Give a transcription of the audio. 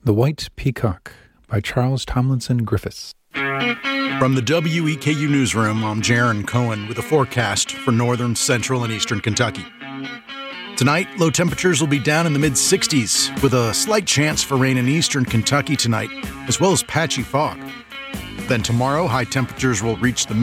The White Peacock by Charles Tomlinson Griffiths. From the WEKU Newsroom, I'm Jaron Cohen with a forecast for northern, central, and eastern Kentucky. Tonight, low temperatures will be down in the mid-60s with a slight chance for rain in eastern Kentucky tonight, as well as patchy fog. Then tomorrow, high temperatures will reach the